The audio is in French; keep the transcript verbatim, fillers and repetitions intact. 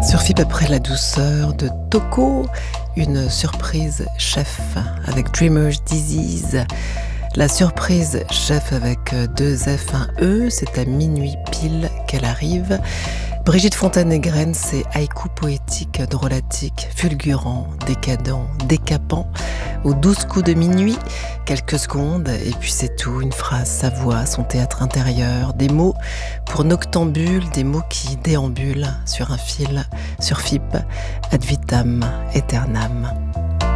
Sur F I P après la douceur de Toko, une surprise chef avec Dreamer's Disease. La surprise chef avec deux F, un E, c'est à minuit pile qu'elle arrive. Brigitte Fontaine-Négrel, c'est haïku poétique, drôlatique, fulgurant, décadent, décapant. Aux douze coups de minuit, quelques secondes, et puis c'est tout, une phrase, sa voix, son théâtre intérieur, des mots pour noctambule, des mots qui déambulent sur un fil, sur F I P, ad vitam aeternam.